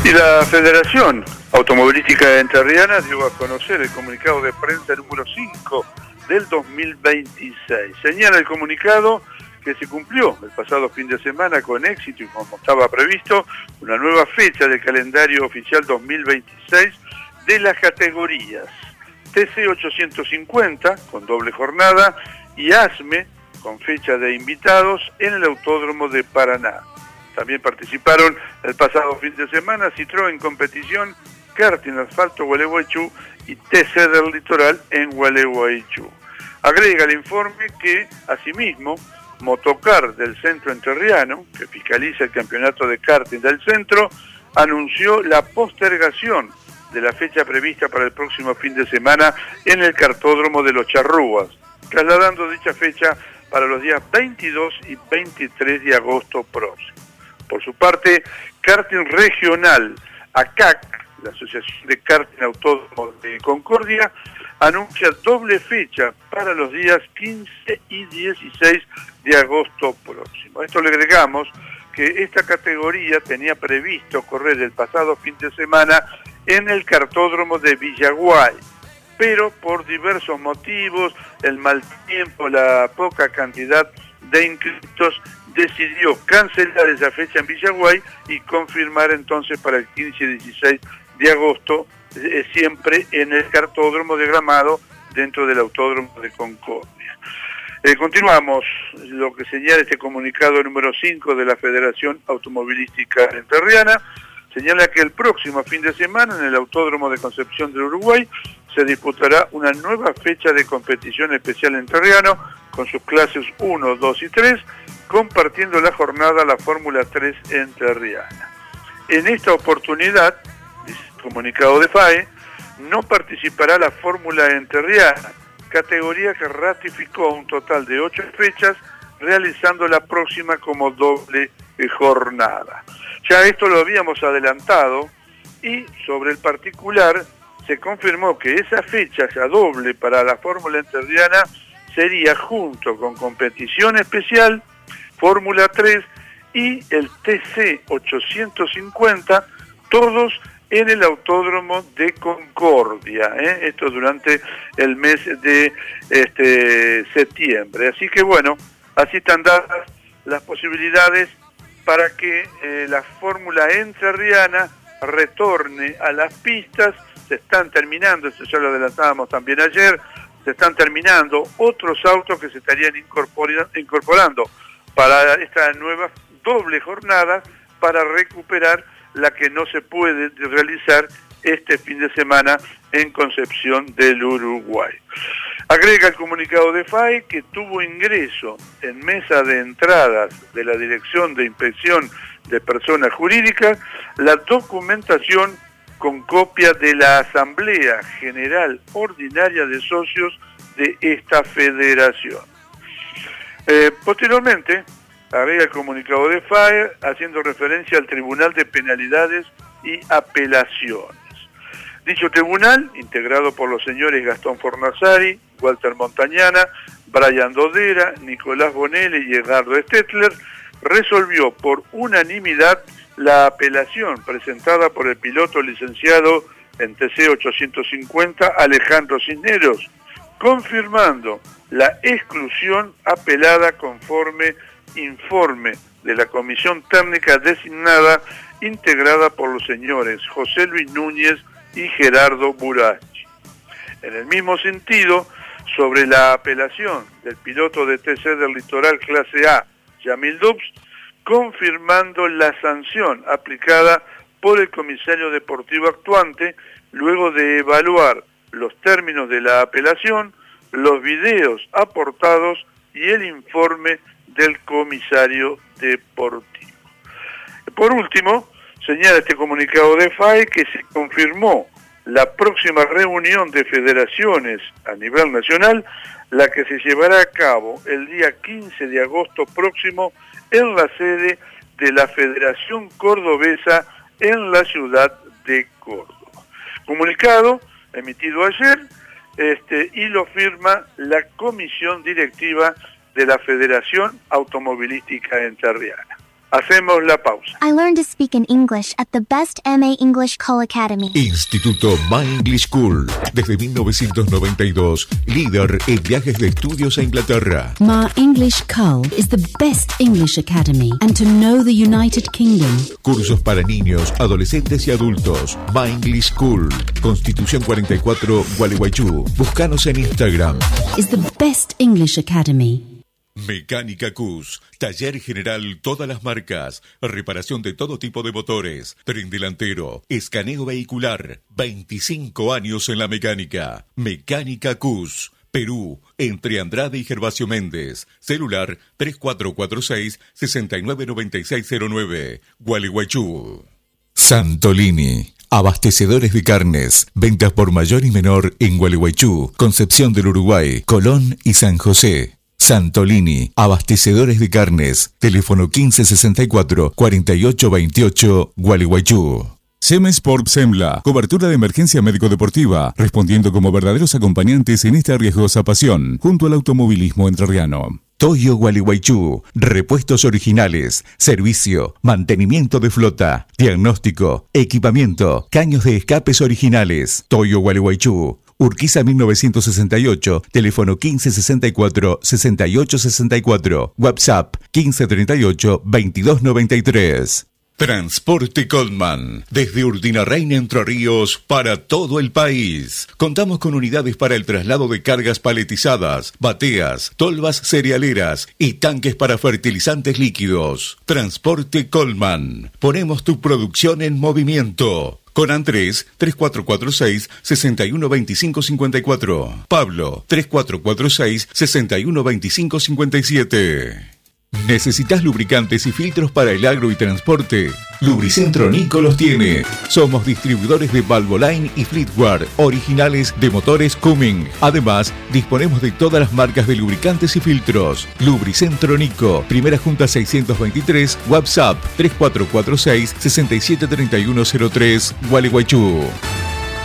Y la Federación Automovilística Entrerriana dio a conocer el comunicado de prensa número 5 del 2026. Señala el comunicado que se cumplió el pasado fin de semana con éxito y como estaba previsto, una nueva fecha del calendario oficial 2026 de las categorías TC 850 con doble jornada y ASME con fecha de invitados en el Autódromo de Paraná. También participaron el pasado fin de semana Citroën Competición, Karting Asfalto Gualeguaychú y TC del Litoral en Gualeguaychú. Agrega el informe que, asimismo, Motocar del Centro Entrerriano, que fiscaliza el campeonato de karting del centro, anunció la postergación de la fecha prevista para el próximo fin de semana en el kartódromo de Los Charrúas, trasladando dicha fecha para los días 22 y 23 de agosto próximo. Por su parte, Karting Regional, ACAC, la Asociación de Karting Autódromo de Concordia, anuncia doble fecha para los días 15 y 16 de agosto próximo. A esto le agregamos que esta categoría tenía previsto correr el pasado fin de semana en el kartódromo de Villaguay, pero por diversos motivos, el mal tiempo, la poca cantidad de inscritos, decidió cancelar esa fecha en Villaguay y confirmar entonces para el 15 y 16 de agosto, siempre en el kartódromo de Gramado, dentro del Autódromo de Concordia. Continuamos lo que señala este comunicado número 5 de la Federación Automovilística Entrerriana. Señala que el próximo fin de semana en el Autódromo de Concepción del Uruguay se disputará una nueva fecha de competición especial entrerriano con sus clases 1, 2 y 3, compartiendo la jornada la Fórmula 3 entrerriana. En esta oportunidad, dice el comunicado de FAE, no participará la Fórmula entrerriana, categoría que ratificó un total de 8 fechas, realizando la próxima como doble jornada. Ya esto lo habíamos adelantado y sobre el particular se confirmó que esa fecha ya doble para la Fórmula entrerriana sería junto con competición especial, Fórmula 3 y el TC 850, todos en el Autódromo de Concordia, esto durante el mes de septiembre. Así que bueno, así están dadas las posibilidades para que la Fórmula entrerriana retorne a las pistas. Se están terminando, esto ya lo adelantábamos también ayer, se están terminando otros autos que se estarían incorporando para esta nueva doble jornada para recuperar la que no se puede realizar este fin de semana en Concepción del Uruguay. Agrega el comunicado de FAE que tuvo ingreso en mesa de entradas de la Dirección de Inspección de Personas Jurídicas la documentación con copia de la Asamblea General Ordinaria de Socios de esta federación. Posteriormente, agrega el comunicado de FAE haciendo referencia al Tribunal de Penalidades y Apelaciones. Dicho tribunal, integrado por los señores Gastón Fornasari, Walter Montañana, Brian Dodera, Nicolás Bonelli y Edgardo Stetler, resolvió por unanimidad la apelación presentada por el piloto licenciado en TC 850 Alejandro Cisneros, confirmando la exclusión apelada conforme informe de la comisión técnica designada integrada por los señores José Luis Núñez y Gerardo Burachi. En el mismo sentido, sobre la apelación del piloto de TC del Litoral clase A, Yamil Dubs, confirmando la sanción aplicada por el comisario deportivo actuante luego de evaluar los términos de la apelación, los videos aportados y el informe del comisario deportivo. Por último, señala este comunicado de FAE que se confirmó la próxima reunión de federaciones a nivel nacional, la que se llevará a cabo el día 15 de agosto próximo en la sede de la Federación Cordobesa en la ciudad de Córdoba. Comunicado emitido ayer y lo firma la comisión directiva de la Federación Automovilística Entrerriana. Hacemos la pausa. I learned to speak in English at the best MA English Call Academy. Instituto My English School. Desde 1992, líder en viajes de estudios a Inglaterra. My English Cull is the best English academy, and to know the United Kingdom. Cursos para niños, adolescentes y adultos. My English School. Constitución 44, Gualeguaychú. Búscanos en Instagram. Is the best English academy. Mecánica Cus, taller general todas las marcas, reparación de todo tipo de motores, tren delantero, escaneo vehicular, 25 años en la mecánica. Mecánica Cus, Perú, entre Andrade y Gervasio Méndez, celular 3446-699609, Gualeguaychú. Santolini, abastecedores de carnes, ventas por mayor y menor en Gualeguaychú, Concepción del Uruguay, Colón y San José. Santolini, abastecedores de carnes, teléfono 1564-4828, Gualeguaychú. Semesport Semla, cobertura de emergencia médico-deportiva, respondiendo como verdaderos acompañantes en esta riesgosa pasión, junto al automovilismo entrerriano. Toyo Gualeguaychú, repuestos originales, servicio, mantenimiento de flota, diagnóstico, equipamiento, caños de escapes originales. Toyo Gualeguaychú, Urquiza 1968, teléfono 1564-6864, WhatsApp 1538-2293. Transporte Coleman, desde Urdinarrain, Entre Ríos, para todo el país. Contamos con unidades para el traslado de cargas paletizadas, bateas, tolvas cerealeras y tanques para fertilizantes líquidos. Transporte Coleman, ponemos tu producción en movimiento. Con Andrés, 3446-612554. Pablo, 3446-612557. ¿Necesitas lubricantes y filtros para el agro y transporte? Lubricentro Nico los tiene. Somos distribuidores de Valvoline y Fleetware, originales de motores Cumming. Además, disponemos de todas las marcas de lubricantes y filtros. Lubricentro Nico, Primera Junta 623, WhatsApp 3446-673103, Gualeguaychú.